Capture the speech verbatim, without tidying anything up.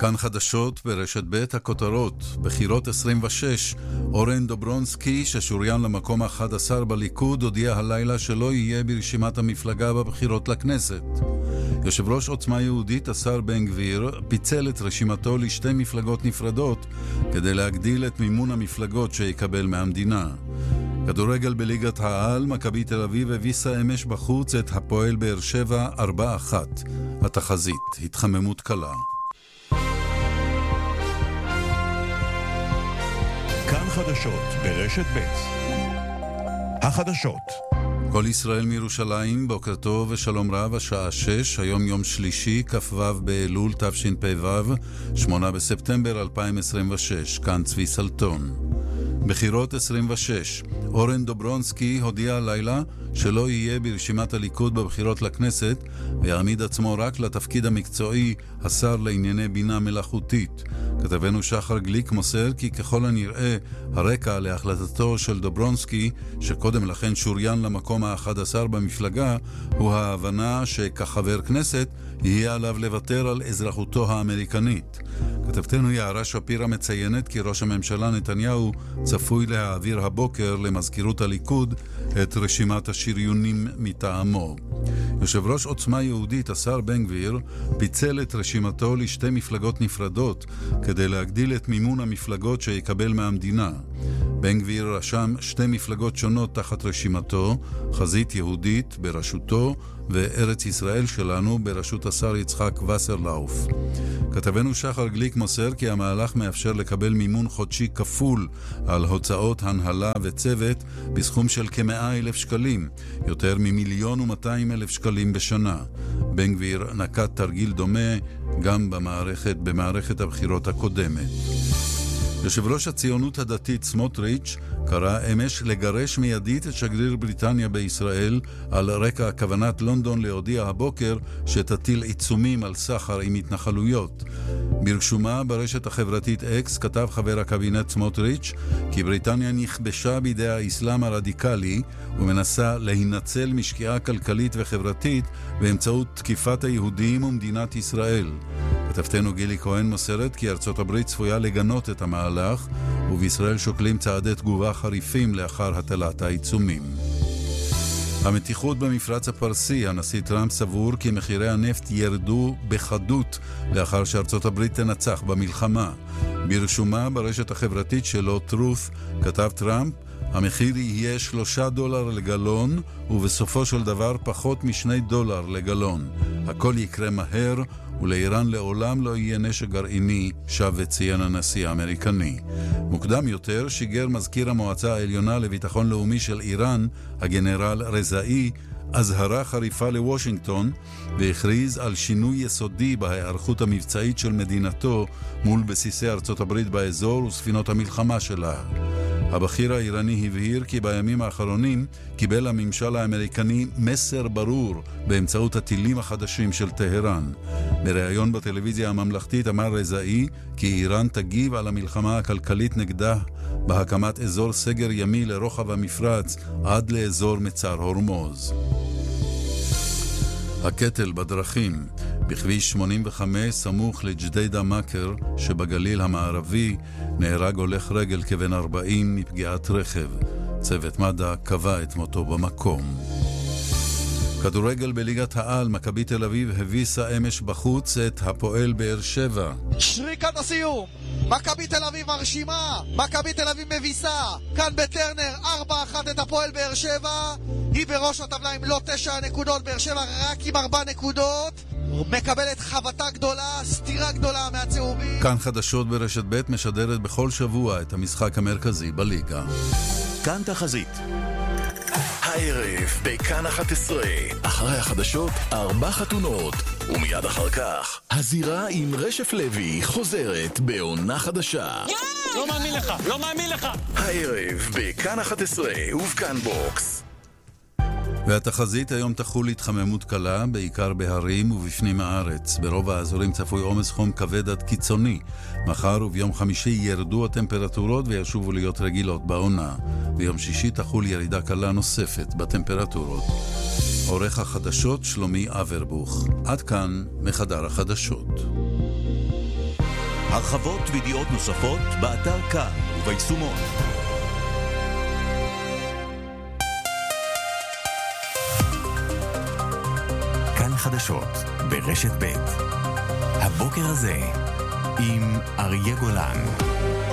כאן חדשות ברשת ב' הכותרות. בחירות עשרים ושש, אורן דוברונסקי ששוריין למקום ה-אחד עשר בליכוד הודיע הלילה שלא יהיה ברשימת המפלגה בבחירות לכנסת. יושב ראש עוצמה יהודית השר בן גביר פיצל את רשימתו לשתי מפלגות נפרדות כדי להגדיל את מימון המפלגות שיקבל מהמדינה. כדורגל בליגת העל, מכבי תל אביב הביסה אמש בחוץ את הפועל באר שבע ארבע אחת. התחזית, התחממות קלה. כאן חדשות ברשת ב' החדשות. כל ישראל מירושלים, בוקר טוב ושלום רב, השעה שש, היום יום שלישי, כ"ו באלול תשפ"ו, שמונה בספטמבר אלפיים עשרים ושש, כאן צבי סלטון. בחירות עשרים ושש, אורן דוברונסקי הודיע הלילה שלא יהיה ברשימת הליכוד בבחירות לכנסת ויעמיד עצמו רק לתפקיד המקצועי השר לענייני בינה מלאכותית. כתבנו שחר גליק מוסר כי ככל הנראה הרקע להחלטתו של דוברונסקי, שקודם לכן שוריין למקום ה-אחד עשר במפלגה, הוא ההבנה שכחבר כנסת יהיה עליו לוותר על אזרחותו האמריקנית. כתבתנו יערה שפירה מציינת כי ראש הממשלה נתניהו צפוי להעביר הבוקר למזכירות הליכוד את רשימת השריונים מטעמו. יושב ראש עוצמה יהודית השר בן גביר פיצל את רשימתו לשתי מפלגות נפרדות כדי להגדיל את מימון המפלגות שיקבל מהמדינה. בן גביר רשם שתי מפלגות שונות תחת רשימתו, חזית יהודית בראשותו וארץ ישראל שלנו בראשות השר יצחק וסרלאוף. כתבנו שחר גליק מוסר כי המהלך מאפשר לקבל מימון חודשי כפול על הוצאות הנהלה וצוות בסכום של כ-מאה אלף שקלים, יותר ממיליון ומאתיים אלף שקלים בשנה. בן גביר נקט תרגיל דומה גם במערכת, במערכת הבחירות הקודמת. יושב ראש הציונות הדתית סמוטריץ' קרא אמש לגרש מיידית את שגריר בריטניה בישראל על רקע כוונת לונדון להודיע הבוקר שתטיל עיצומים על סחר עם התנחלויות. ברשומה ברשת החברתית אקס כתב חבר הקבינט סמוטריץ' כי בריטניה נכבשה בידי האסלאם הרדיקלי ומנסה להינצל משקיעה כלכלית וחברתית באמצעות תקיפת היהודים ומדינת ישראל. כתבתנו גילי כהן מוסרת כי ארצות הברית צפויה לגנות את המהלך ובישראל שוקלים צעדי תגובה חריפים לאחר הטלת העיצומים. המתיחות במפרץ הפרסי, הנשיא טראמפ סבור כי מחירי הנפט ירדו בחדות לאחר שארצות הברית תנצח במלחמה. ברשומה ברשת החברתית שלו טרוס כתב טראמפ המחיר יהיה שלושה דולר לגלון ובסופו של דבר פחות משני דולר לגלון. הכל יקרה מהר ולאיראן לעולם לא יהיה נשק גרעיני, שב וציין הנשיא האמריקני. מוקדם יותר שיגר מזכיר המועצה העליונה לביטחון לאומי של איראן, הגנרל רזאי, אזהרה חריפה לוושינגטון והכריז על שינוי יסודי בהיערכות המבצעית של מדינתו מול בסיסי ארצות הברית באזור וספינות המלחמה שלה. הבכיר האיראני הבהיר כי בימים האחרונים קיבל הממשל האמריקני מסר ברור באמצעות הטילים החדשים של טהרן. בריאיון בטלוויזיה הממלכתית אמר רזאי כי איראן תגיב על המלחמה הכלכלית נגדה בהקמת אזור סגר ימי לרוחב המפרץ עד לאזור מצר הורמוז. הקטל בדרכים בכביש שמונים וחמש סמוך לג'דיידה מכר שבגליל המערבי נהרג הולך רגל כבן ארבעים מפגיעת רכב. צוות מד"א קבע את מותו במקום. כדורגל בליגת העל, מכבי תל אביב הביסה אמש בחוץ את הפועל באר שבע. שריקת הסיום, מכבי תל אביב הרשימה, מכבי תל אביב מביסה, כאן בטרנר ארבע אחת את הפועל באר שבע, היא בראש הטבלה עם לא תשע נקודות, באר שבע רק עם ארבע נקודות, מקבלת חבטה גדולה, סתירה גדולה מהצהובים. כאן חדשות ברשת ב' משדרת בכל שבוע את המשחק המרכזי בליגה. כאן תחזית הערב בכאן אחת עשרה, אחרי החדשות ארבע חתונות, ומיד אחר כך הזירה עם רשף לוי חוזרת בעונה חדשה. לא מאמין לך, לא מאמין לך. הערב בכאן אחת עשרה ובכאן בוקס. והתחזית היום תחול התחממות קלה, בעיקר בהרים ובפנים הארץ. ברוב האזורים צפוי עומס חום כבד עד קיצוני. מחר וביום חמישי ירדו הטמפרטורות וישובו להיות רגילות בעונה. ביום שישי תחול ירידה קלה נוספת בטמפרטורות. עורך החדשות שלומי אברבוך. עד כאן מחדר החדשות. הרחבות וידיעות נוספות באתר כאן וביישומון. כאן חדשות ברשת ב' הבוקר הזה עם אריה גולן.